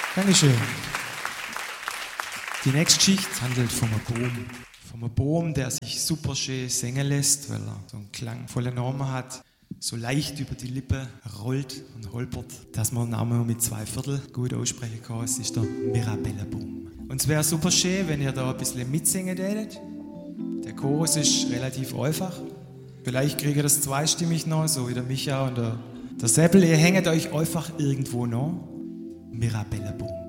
Dankeschön. Die nächste Geschichte handelt von einem Baum. Von einem Baum, der sich super schön singen lässt, weil er so einen klangvollen Namen hat. So leicht über die Lippe rollt und holpert, dass man ihn auch mal mit 2/4 gut aussprechen kann. Es ist der Mirabellenbaum. Und es wäre super schön, wenn ihr da ein bisschen mitsingen tätet. Der Chorus ist relativ einfach. Vielleicht kriegt ihr das zweistimmig noch, so wie der Micha und der Seppel. Ihr hängt euch einfach irgendwo noch. Mirabellenbaum.